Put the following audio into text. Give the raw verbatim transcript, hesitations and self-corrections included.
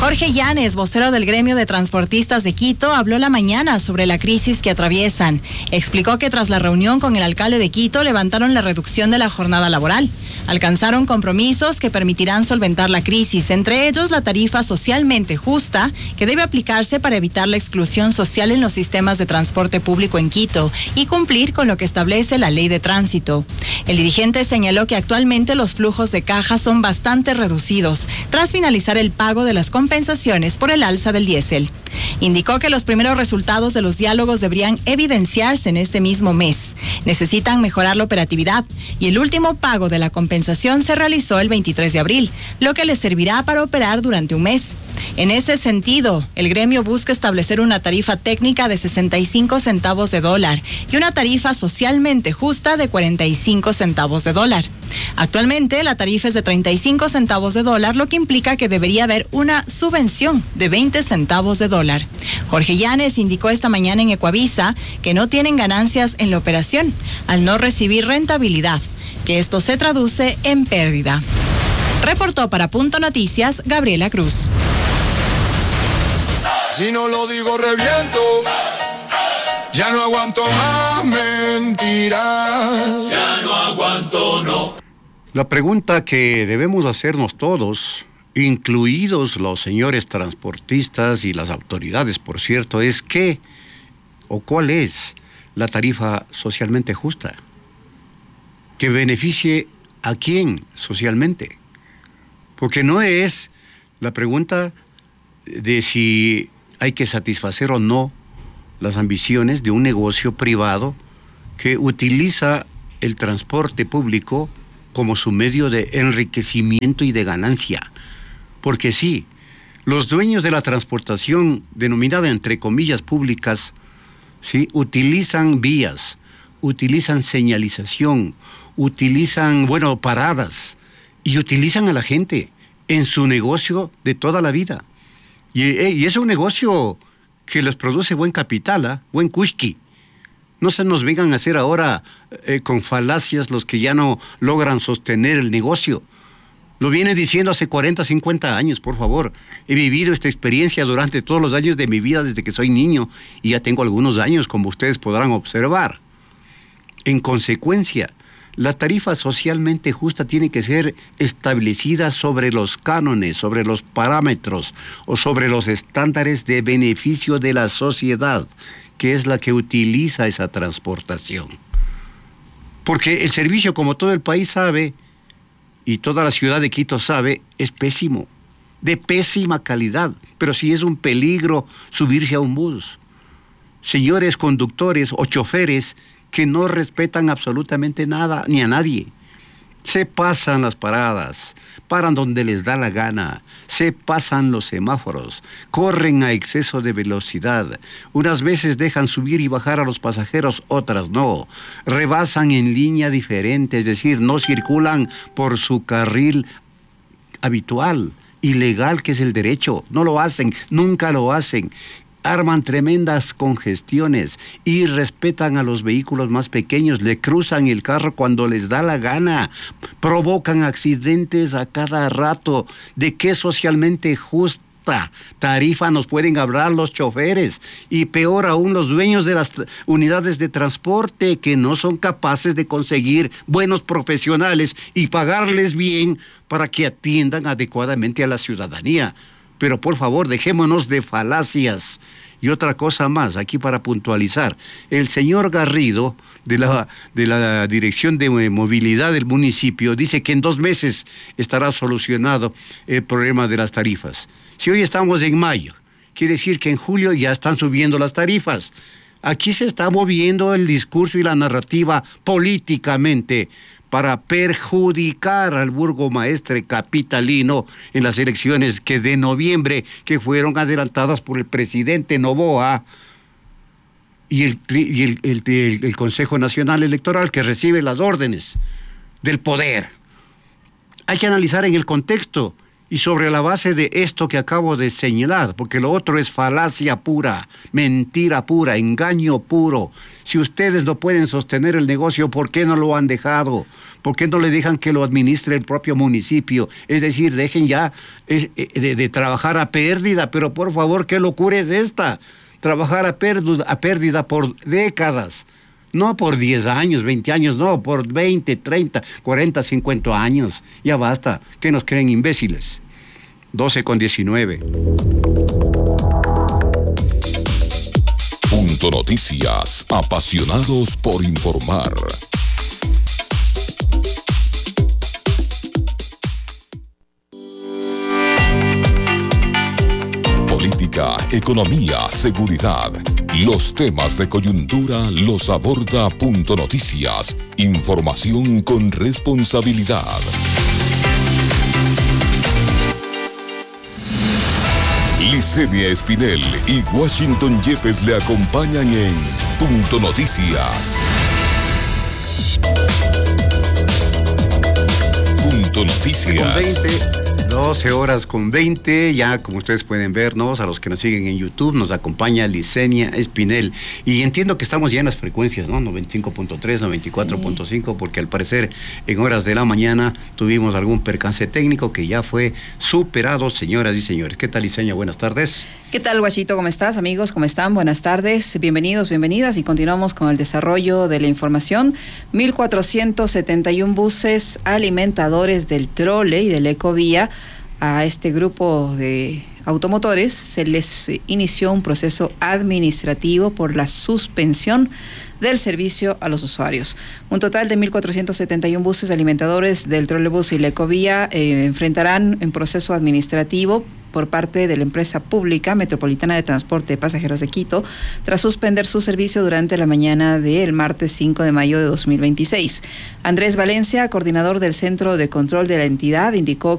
Jorge Llanes, vocero del gremio de transportistas de Quito, habló la mañana sobre la crisis que atraviesan. Explicó que tras la reunión con el alcalde de Quito levantaron la reducción de la jornada laboral. Alcanzaron compromisos que permitirán solventar la crisis, entre ellos la tarifa socialmente justa que debe aplicarse para evitar la exclusión social en los sistemas de transporte público en Quito y cumplir con lo que establece la ley de tránsito. El dirigente señaló que actualmente los flujos de caja son bastante reducidos tras finalizar el pago de las compensaciones por el alza del diésel. Indicó que los primeros resultados de los diálogos deberían evidenciarse en este mismo mes. Necesitan mejorar la operatividad y el último pago de la compensación se realizó el veintitrés de abril, lo que les servirá para operar durante un mes. En ese sentido, el gremio busca establecer una tarifa técnica de sesenta y cinco centavos de dólar y una tarifa socialmente justa de cuarenta y cinco centavos de dólar. Actualmente la tarifa es de treinta y cinco centavos de dólar, lo que implica que debería haber una subvención de veinte centavos de dólar. Jorge Llanes indicó esta mañana en Ecuavisa que no tienen ganancias en la operación al no recibir rentabilidad, que esto se traduce en pérdida. Reportó para Punto Noticias Gabriela Cruz. Si no lo digo reviento, ya no aguanto más mentiras. Ya no aguanto, no. La pregunta que debemos hacernos todos, incluidos los señores transportistas y las autoridades, por cierto, es ¿qué o cuál es la tarifa socialmente justa? Que beneficie a quién socialmente. Porque no es la pregunta de si hay que satisfacer o no las ambiciones de un negocio privado que utiliza el transporte público como su medio de enriquecimiento y de ganancia. Porque sí, los dueños de la transportación denominada entre comillas públicas, ¿sí?, utilizan vías, utilizan señalización, utilizan, bueno, paradas y utilizan a la gente en su negocio de toda la vida. Y, y es un negocio que les produce buen capital, ¿eh? Buen cushki. No se nos vengan a hacer ahora eh, con falacias los que ya no logran sostener el negocio. Lo viene diciendo hace cuarenta, cincuenta años, por favor. He vivido esta experiencia durante todos los años de mi vida desde que soy niño y ya tengo algunos años, como ustedes podrán observar. En consecuencia, la tarifa socialmente justa tiene que ser establecida sobre los cánones, sobre los parámetros o sobre los estándares de beneficio de la sociedad, que es la que utiliza esa transportación. Porque el servicio, como todo el país sabe, y toda la ciudad de Quito sabe, es pésimo, de pésima calidad, pero sí es un peligro subirse a un bus. Señores conductores o choferes que no respetan absolutamente nada, ni a nadie. Se pasan las paradas, paran donde les da la gana, se pasan los semáforos, corren a exceso de velocidad. Unas veces dejan subir y bajar a los pasajeros, otras no. Rebasan en línea diferente, es decir, no circulan por su carril habitual, ilegal, que es el derecho. No lo hacen, nunca lo hacen. Arman tremendas congestiones y respetan a los vehículos más pequeños, le cruzan el carro cuando les da la gana, provocan accidentes a cada rato. ¿De qué socialmente justa tarifa nos pueden hablar los choferes? Y peor aún, los dueños de las unidades de transporte, que no son capaces de conseguir buenos profesionales y pagarles bien para que atiendan adecuadamente a la ciudadanía. Pero por favor, dejémonos de falacias. Y otra cosa más, aquí para puntualizar. El señor Garrido, de la, de la Dirección de Movilidad del municipio, dice que en dos meses estará solucionado el problema de las tarifas. Si hoy estamos en mayo, quiere decir que en julio ya están subiendo las tarifas. Aquí se está moviendo el discurso y la narrativa políticamente para perjudicar al burgomaestre capitalino en las elecciones que de noviembre, que fueron adelantadas por el presidente Noboa y el, y el, el, el, el Consejo Nacional Electoral, que recibe las órdenes del poder. Hay que analizar en el contexto Y sobre la base de esto que acabo de señalar, porque lo otro es falacia pura, mentira pura, engaño puro. Si ustedes no pueden sostener el negocio, ¿por qué no lo han dejado? ¿Por qué no le dejan que lo administre el propio municipio? Es decir, dejen ya de, de, de trabajar a pérdida, pero por favor, ¿qué locura es esta? Trabajar a pérdida, a pérdida por décadas. No por diez años, veinte años, no, por veinte, treinta, cuarenta, cincuenta años. Ya basta, que nos creen imbéciles. doce con diecinueve. Punto Noticias, apasionados por informar. Política, economía, seguridad. Los temas de coyuntura los aborda Punto Noticias. Información con responsabilidad. Licenia Espinel y Washington Yepes le acompañan en Punto Noticias. Punto Noticias. veinte, doce horas con veinte, ya como ustedes pueden vernos, a los que nos siguen en YouTube, nos acompaña Licenia Espinel. Y entiendo que estamos ya en las frecuencias, ¿no? noventa y cinco punto tres, noventa y cuatro punto cinco, sí. Porque al parecer en horas de la mañana tuvimos algún percance técnico que ya fue superado, señoras y señores. ¿Qué tal, Licenia? Buenas tardes. ¿Qué tal, Guachito? ¿Cómo estás, amigos? ¿Cómo están? Buenas tardes. Bienvenidos, bienvenidas. Y continuamos con el desarrollo de la información. mil cuatrocientos setenta y uno buses alimentadores del Trole y del Ecovía. A este grupo de automotores se les inició un proceso administrativo por la suspensión del servicio a los usuarios. Un total de mil cuatrocientos setenta y uno buses alimentadores del Trolebús y la Ecovía eh, enfrentarán en proceso administrativo por parte de la empresa pública Metropolitana de Transporte de Pasajeros de Quito, tras suspender su servicio durante la mañana del martes cinco de mayo de dos mil veintiséis. Andrés Valencia, coordinador del Centro de Control de la entidad, indicó